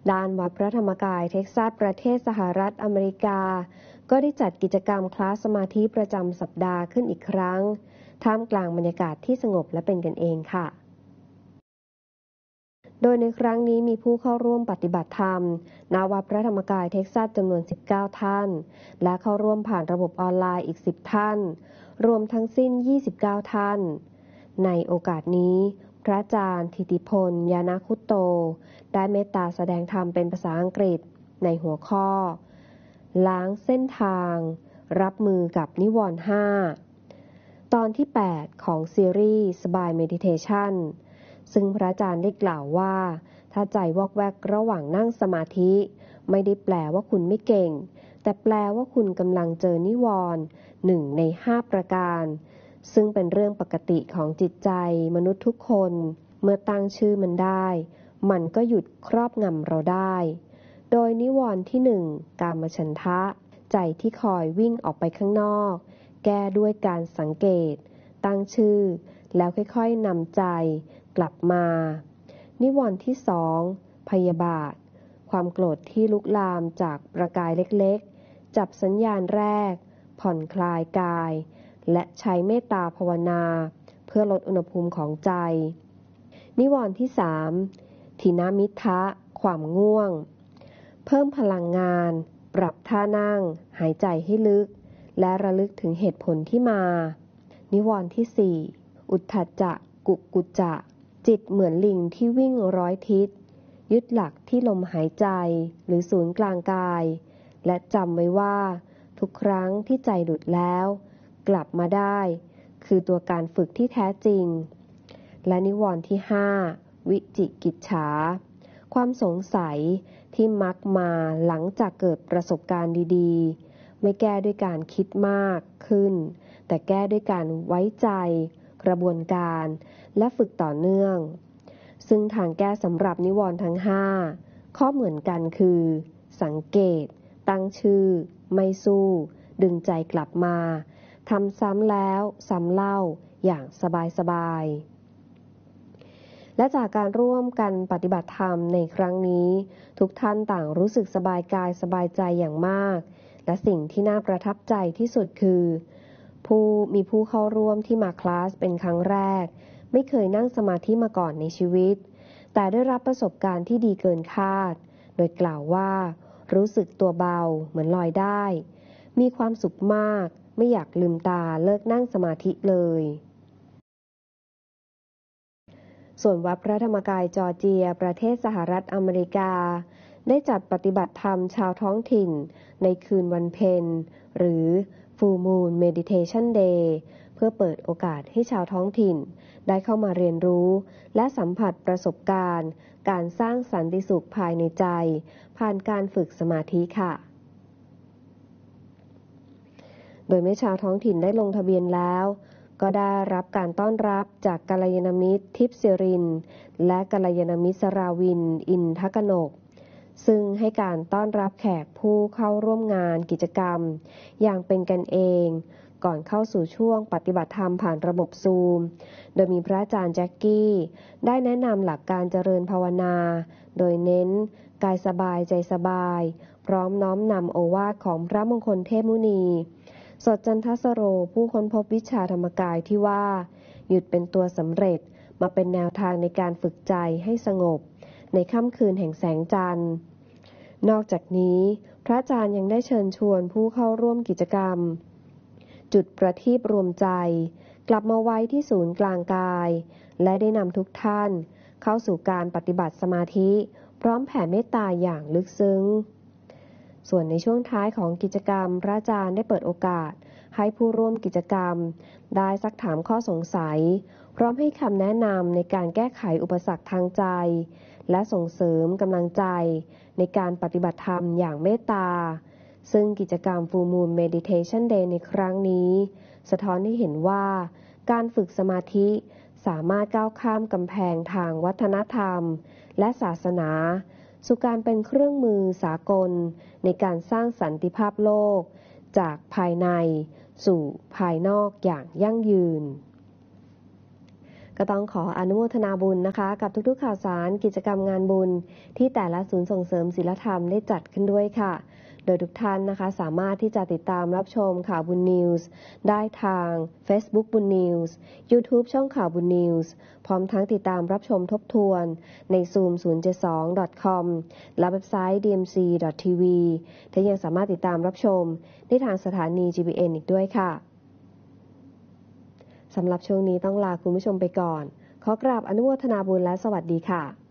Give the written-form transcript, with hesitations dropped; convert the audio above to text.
ด้านวัดพระธรรมกายเท็กซัสประเทศสหรัฐอเมริกาก็ได้จัดกิจกรรมคลาสสมาธิประจำสัปดาห์ขึ้นอีกครั้งท่ามกลางบรรยากาศที่สงบและเป็นกันเองค่ะโดยในครั้งนี้มีผู้เข้าร่วมปฏิบัติธรรมณวัดพระธรรมกายเท็กซัสจำนวน19ท่านและเข้าร่วมผ่านระบบออนไลน์อีก10ท่านรวมทั้งสิ้น29ท่านในโอกาสนี้พระอาจารย์ธิติพลยานาคุตโตได้เมตตาแสดงธรรมเป็นภาษาอังกฤษในหัวข้อล้างเส้นทางรับมือกับนิวรณ์5ตอนที่8ของซีรีส์สบายเมดิเทชันซึ่งพระอาจารย์ได้กล่าวว่าถ้าใจวอกแวกระหว่างนั่งสมาธิไม่ได้แปลว่าคุณไม่เก่งแต่แปลว่าคุณกำลังเจอนิวรณ์1ใน5ประการซึ่งเป็นเรื่องปกติของจิตใจมนุษย์ทุกคนเมื่อตั้งชื่อมันได้มันก็หยุดครอบงำเราได้โดยนิวรณ์ที่1กามฉันทะใจที่คอยวิ่งออกไปข้างนอกแก้ด้วยการสังเกตตั้งชื่อแล้วค่อยๆนำใจกลับมานิวรณ์ที่2พยาบาทความโกรธที่ลุกลามจากประกายเล็กๆจับสัญญาณแรกผ่อนคลายกายและใช้เมตตาภาวนาเพื่อลดอุณหภูมิของใจนิวรณ์ที่3ทินามิทะความง่วงเพิ่มพลังงานปรับท่านั่งหายใจให้ลึกและระลึกถึงเหตุผลที่มานิวรณ์ที่4อุทธัจจะกุกุจจะจิตเหมือนลิงที่วิ่ง100ทิศยึดหลักที่ลมหายใจหรือศูนย์กลางกายและจำไว้ว่าทุกครั้งที่ใจหลุดแล้วกลับมาได้คือตัวการฝึกที่แท้จริงและนิวรณ์ที่5วิจิกิจฉาความสงสัยที่มักมาหลังจากเกิดประสบการณ์ดีๆไม่แก้ด้วยการคิดมากขึ้นแต่แก้ด้วยการไว้ใจกระบวนการและฝึกต่อเนื่องซึ่งทางแก้สำหรับนิวรณ์ทั้ง5ข้อเหมือนกันคือสังเกตตั้งชื่อไม่สู้ดึงใจกลับมาทำซ้ำแล้วซ้ำเล่าอย่างสบายๆและจากการร่วมกันปฏิบัติธรรมในครั้งนี้ทุกท่านต่างรู้สึกสบายกายสบายใจอย่างมากและสิ่งที่น่าประทับใจที่สุดคือมีผู้เข้าร่วมที่มาคลาสเป็นครั้งแรกไม่เคยนั่งสมาธิมาก่อนในชีวิตแต่ได้รับประสบการณ์ที่ดีเกินคาดโดยกล่าวว่ารู้สึกตัวเบาเหมือนลอยได้มีความสุขมากไม่อยากลืมตาเลิกนั่งสมาธิเลยส่วนวัดพระธรรมกายจอร์เจียประเทศสหรัฐอเมริกาได้จัดปฏิบัติธรรมชาวท้องถิ่นในคืนวันเพ็ญหรือ Full Moon Meditation Day เพื่อเปิดโอกาสให้ชาวท้องถิ่นได้เข้ามาเรียนรู้และสัมผัสประสบการณ์การสร้างสันติสุขภายในใจผ่านการฝึกสมาธิค่ะโดยเมื่อชาวท้องถิ่นได้ลงทะเบียนแล้วก็ได้รับการต้อนรับจากกัลยาณมิตรทิพย์ศิรินทร์และกัลยาณมิตรสราวินอินทกนกซึ่งให้การต้อนรับแขกผู้เข้าร่วมงานกิจกรรมอย่างเป็นกันเองก่อนเข้าสู่ช่วงปฏิบัติธรรมผ่านระบบซูมโดยมีพระอาจารย์แจ็คกี้ได้แนะนำหลักการเจริญภาวนาโดยเน้นกายสบายใจสบายพร้อมน้อมนำโอวาทของพระมงคลเทพมุนีสดจันทสโรผู้ค้นพบวิชาธรรมกายที่ว่าหยุดเป็นตัวสำเร็จมาเป็นแนวทางในการฝึกใจให้สงบในค่ำคืนแห่งแสงจันทร์นอกจากนี้พระอาจารย์ยังได้เชิญชวนผู้เข้าร่วมกิจกรรมจุดประทีปรวมใจกลับมาไว้ที่ศูนย์กลางกายและได้นำทุกท่านเข้าสู่การปฏิบัติสมาธิพร้อมแผ่เมตตาอย่างลึกซึ้งส่วนในช่วงท้ายของกิจกรรมพระอาจารย์ได้เปิดโอกาสให้ผู้ร่วมกิจกรรมได้ซักถามข้อสงสัยพร้อมให้คำแนะนำในการแก้ไขอุปสรรคทางใจและส่งเสริมกำลังใจในการปฏิบัติธรรมอย่างเมตตาซึ่งกิจกรรม Full Moon Meditation Day ในครั้งนี้สะท้อนให้เห็นว่าการฝึกสมาธิสามารถก้าวข้ามกำแพงทางวัฒนธรรมและศาสนาสู่การเป็นเครื่องมือสากลในการสร้างสันติภาพโลกจากภายในสู่ภายนอกอย่างยั่งยืนก็ต้องขออนุโมทนาบุญนะคะกับทุกๆข่าวสารกิจกรรมงานบุญที่แต่ละศูนย์ส่งเสริมศีลธรรมได้จัดขึ้นด้วยค่ะโดยทุกท่านนะคะสามารถที่จะติดตามรับชมข่าวบุญนิวส์ได้ทาง Facebook บุญนิวส์ YouTube ช่องข่าวบุญนิวส์พร้อมทั้งติดตามรับชมทบทวนใน zoom072.com และเว็บไซต์ dmc.tv และยังสามารถติดตามรับชมได้ทางสถานี GBN อีกด้วยค่ะสำหรับช่วงนี้ต้องลาคุณผู้ชมไปก่อนขอกราบอนุโมทนาบุญและสวัสดีค่ะ